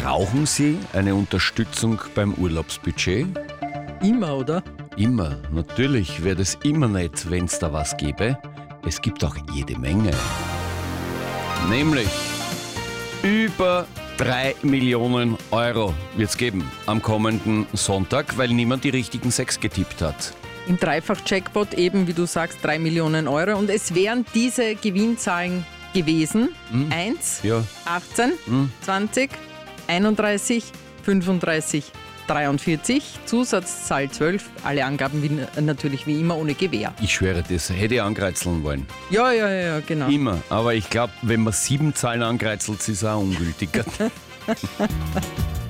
Brauchen Sie eine Unterstützung beim Urlaubsbudget? Immer, oder? Immer. Natürlich wäre das immer nett, wenn es da was gäbe. Es gibt auch jede Menge. Nämlich über 3 Millionen Euro wird es geben am kommenden Sonntag, weil niemand die richtigen 6 getippt hat. Im Dreifach-Jackpot eben, wie du sagst, 3 Millionen Euro. Und es wären diese Gewinnzahlen gewesen. 1, Ja. 18, 20, 31, 35, 43, Zusatzzahl 12. Alle Angaben natürlich wie immer ohne Gewähr. Ich schwöre, das hätte ich angreizeln wollen. Ja, genau. Immer. Aber ich glaube, wenn man 7 Zahlen angreizelt, ist es auch ungültig.